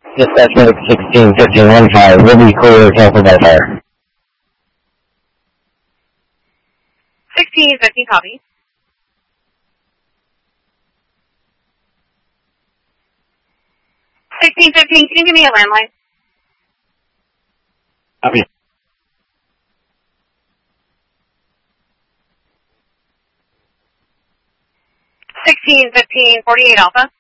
Dispatch note 161515, will be clear, cancel by fire. 1615, copy. 1615, can you give me a landline? Copy. 1615, 48 Alpha.